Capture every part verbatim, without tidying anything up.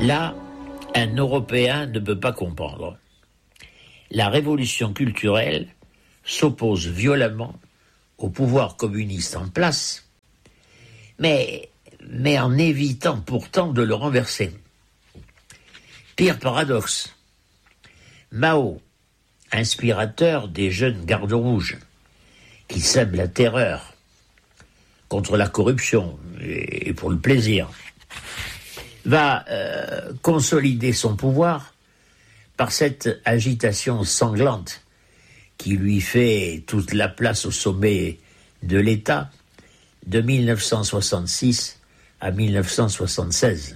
Là, un Européen ne peut pas comprendre. La révolution culturelle s'oppose violemment au pouvoir communiste en place, mais, mais en évitant pourtant de le renverser. Pire paradoxe, Mao, inspirateur des jeunes gardes rouges, qui sèment la terreur contre la corruption et pour le plaisir, va euh, consolider son pouvoir par cette agitation sanglante qui lui fait toute la place au sommet de l'État de mille neuf cent soixante-six à mille neuf cent soixante-seize.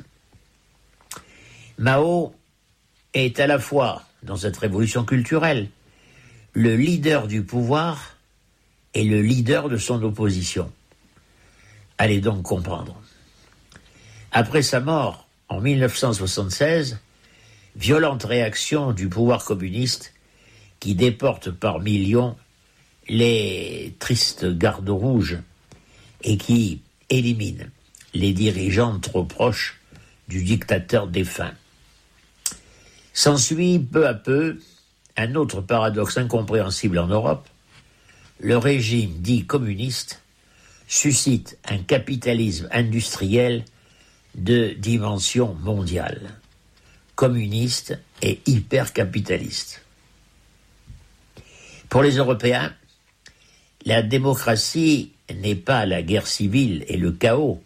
Mao est à la fois, dans cette révolution culturelle, le leader du pouvoir et le leader de son opposition. Allez donc comprendre. Après sa mort, en mille neuf cent soixante-seize, violente réaction du pouvoir communiste qui déporte par millions les tristes gardes rouges et qui élimine les dirigeants trop proches du dictateur défunt. S'ensuit peu à peu un autre paradoxe incompréhensible en Europe. Le régime dit communiste suscite un capitalisme industriel de dimension mondiale, communiste et hypercapitaliste. Pour les Européens, la démocratie n'est pas la guerre civile et le chaos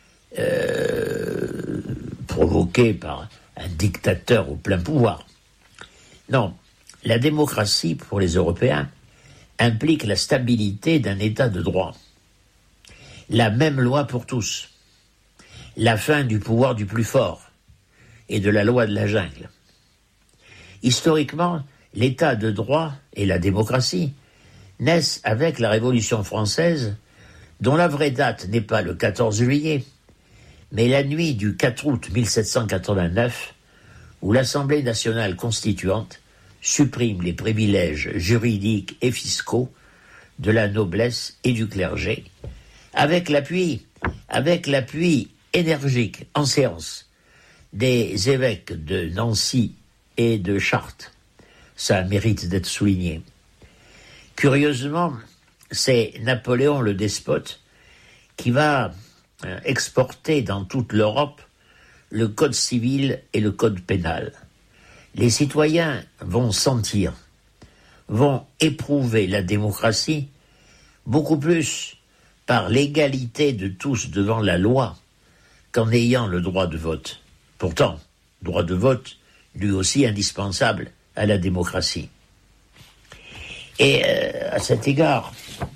euh, provoqué par un dictateur au plein pouvoir. Non, la démocratie pour les Européens implique la stabilité d'un État de droit, la même loi pour tous, la fin du pouvoir du plus fort et de la loi de la jungle. Historiquement, l'État de droit et la démocratie naissent avec la Révolution française, dont la vraie date n'est pas le quatorze juillet, mais la nuit du quatre août mille sept cent quatre-vingt-neuf, où l'Assemblée nationale constituante supprime les privilèges juridiques et fiscaux de la noblesse et du clergé, avec l'appui, avec l'appui énergique en séance des évêques de Nancy et de Chartres. Ça mérite d'être souligné. Curieusement, c'est Napoléon le despote qui va exporter dans toute l'Europe le code civil et le code pénal. Les citoyens vont sentir, vont éprouver la démocratie beaucoup plus par l'égalité de tous devant la loi qu'en ayant le droit de vote. Pourtant, droit de vote, lui aussi indispensable à la démocratie. Et euh, à cet égard,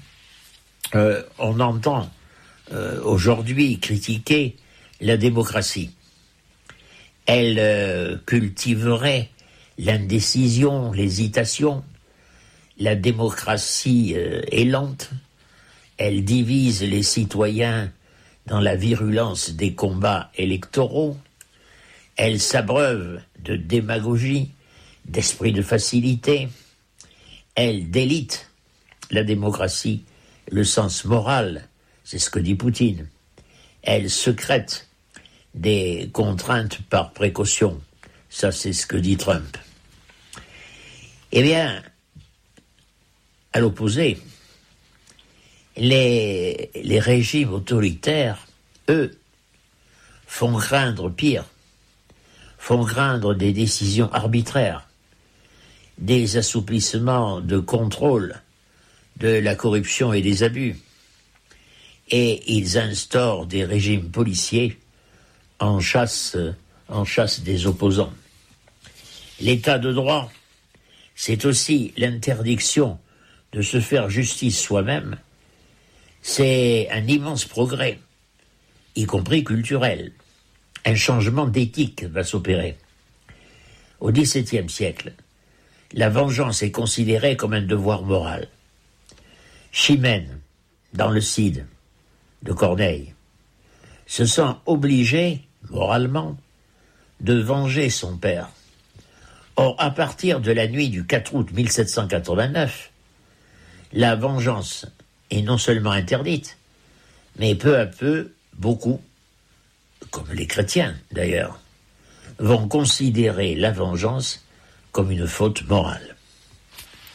euh, on entend euh, aujourd'hui critiquer la démocratie. Elle euh, cultiverait l'indécision, l'hésitation. La démocratie euh, est lente. Elle divise les citoyens dans la virulence des combats électoraux. Elle s'abreuve de démagogie, d'esprit de facilité. Elle délite la démocratie, le sens moral, c'est ce que dit Poutine. Elle secrète des contraintes par précaution, ça c'est ce que dit Trump. Eh bien, à l'opposé, les, les régimes autoritaires, eux, font craindre pire, font craindre des décisions arbitraires, des assouplissements de contrôle de la corruption et des abus, et ils instaurent des régimes policiers en chasse, en chasse des opposants. L'état de droit, c'est aussi l'interdiction de se faire justice soi-même. C'est un immense progrès, y compris culturel. Un changement d'éthique va s'opérer. Au dix-septième siècle, la vengeance est considérée comme un devoir moral. Chimène, dans le Cid de Corneille, se sent obligé, moralement, de venger son père. Or, à partir de la nuit du quatre août mille sept cent quatre-vingt-neuf, la vengeance est non seulement interdite, mais peu à peu, beaucoup, comme les chrétiens d'ailleurs, vont considérer la vengeance comme une faute morale.